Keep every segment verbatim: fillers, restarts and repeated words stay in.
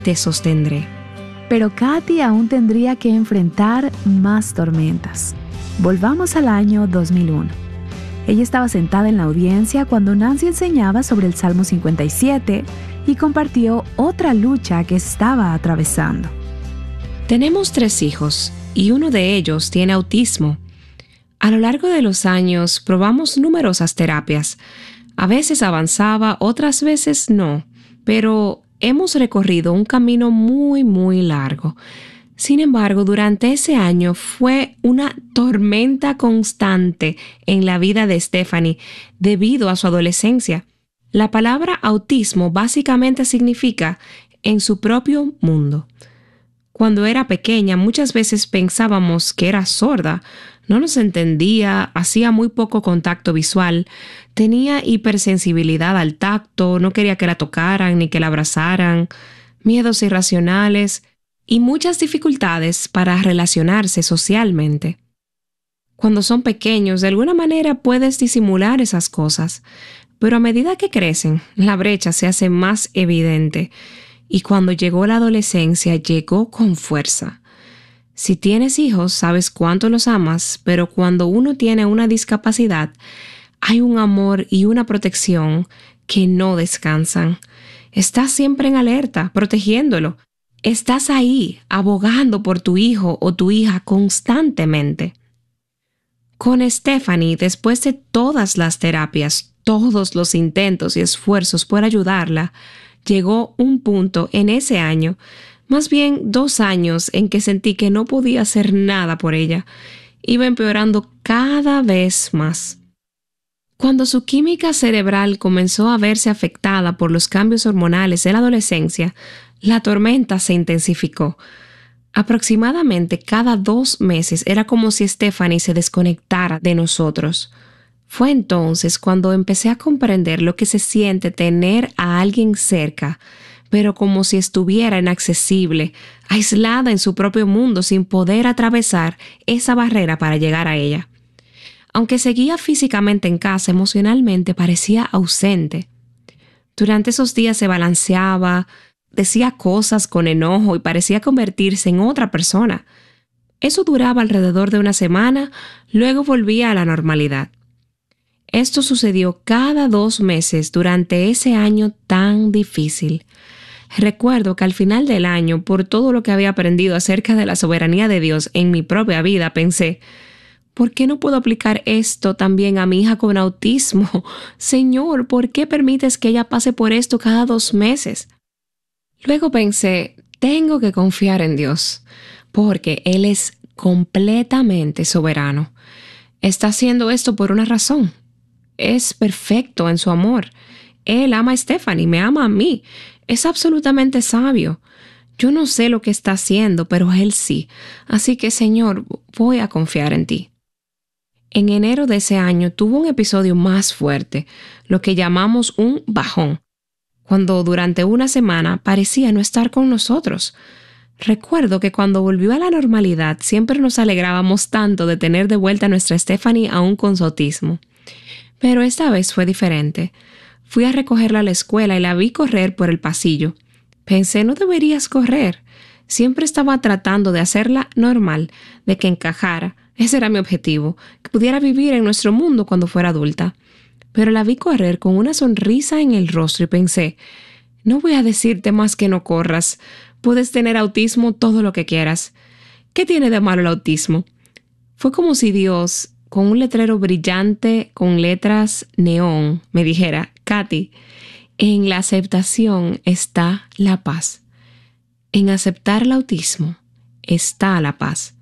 te sostendré. Pero Katy aún tendría que enfrentar más tormentas. Volvamos al año dos mil uno. Ella estaba sentada en la audiencia cuando Nancy enseñaba sobre el Salmo cincuenta y siete y compartió otra lucha que estaba atravesando. Tenemos tres hijos y uno de ellos tiene autismo. A lo largo de los años probamos numerosas terapias. A veces avanzaba, otras veces no, pero hemos recorrido un camino muy, muy largo. Sin embargo, durante ese año fue una tormenta constante en la vida de Stephanie debido a su adolescencia. La palabra autismo básicamente significa en su propio mundo. Cuando era pequeña, muchas veces pensábamos que era sorda, no nos entendía, hacía muy poco contacto visual, tenía hipersensibilidad al tacto, no quería que la tocaran ni que la abrazaran, miedos irracionales y muchas dificultades para relacionarse socialmente. Cuando son pequeños, de alguna manera puedes disimular esas cosas, pero a medida que crecen, la brecha se hace más evidente. Y cuando llegó la adolescencia, llegó con fuerza. Si tienes hijos, sabes cuánto los amas, pero cuando uno tiene una discapacidad, hay un amor y una protección que no descansan. Estás siempre en alerta, protegiéndolo. Estás ahí, abogando por tu hijo o tu hija constantemente. Con Stephanie, después de todas las terapias, todos los intentos y esfuerzos por ayudarla, llegó un punto en ese año, más bien dos años, en que sentí que no podía hacer nada por ella. Iba empeorando cada vez más. Cuando su química cerebral comenzó a verse afectada por los cambios hormonales de la adolescencia, la tormenta se intensificó. Aproximadamente cada dos meses era como si Stephanie se desconectara de nosotros. Fue entonces cuando empecé a comprender lo que se siente tener a alguien cerca, pero como si estuviera inaccesible, aislada en su propio mundo sin poder atravesar esa barrera para llegar a ella. Aunque seguía físicamente en casa, emocionalmente parecía ausente. Durante esos días se balanceaba, decía cosas con enojo y parecía convertirse en otra persona. Eso duraba alrededor de una semana, luego volvía a la normalidad. Esto sucedió cada dos meses durante ese año tan difícil. Recuerdo que al final del año, por todo lo que había aprendido acerca de la soberanía de Dios en mi propia vida, pensé, ¿por qué no puedo aplicar esto también a mi hija con autismo? Señor, ¿por qué permites que ella pase por esto cada dos meses? Luego pensé, tengo que confiar en Dios, porque Él es completamente soberano. Está haciendo esto por una razón. Es perfecto en su amor. Él ama a Stephanie, me ama a mí. Es absolutamente sabio. Yo no sé lo que está haciendo, pero Él sí. Así que, Señor, voy a confiar en ti. En enero de ese año tuvo un episodio más fuerte, lo que llamamos un bajón, cuando durante una semana parecía no estar con nosotros. Recuerdo que cuando volvió a la normalidad siempre nos alegrábamos tanto de tener de vuelta a nuestra Stephanie aún con su autismo. Pero esta vez fue diferente. Fui a recogerla a la escuela y la vi correr por el pasillo. Pensé, no deberías correr. Siempre estaba tratando de hacerla normal, de que encajara. Ese era mi objetivo, que pudiera vivir en nuestro mundo cuando fuera adulta. Pero la vi correr con una sonrisa en el rostro y pensé, no voy a decirte más que no corras. Puedes tener autismo todo lo que quieras. ¿Qué tiene de malo el autismo? Fue como si Dios, con un letrero brillante con letras neón, me dijera, Katy, en la aceptación está la paz. En aceptar el autismo está la paz.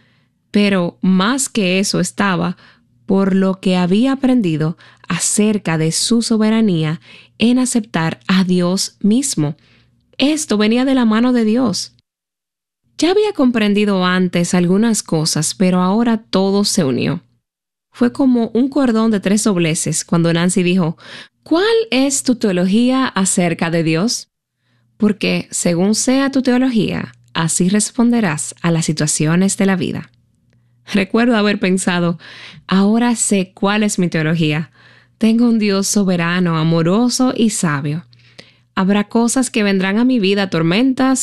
Pero más que eso estaba por lo que había aprendido acerca de su soberanía en aceptar a Dios mismo. Esto venía de la mano de Dios. Ya había comprendido antes algunas cosas, pero ahora todo se unió. Fue como un cordón de tres dobleces cuando Nancy dijo, ¿cuál es tu teología acerca de Dios? Porque según sea tu teología, así responderás a las situaciones de la vida. Recuerdo haber pensado, ahora sé cuál es mi teología. Tengo un Dios soberano, amoroso y sabio. Habrá cosas que vendrán a mi vida, tormentas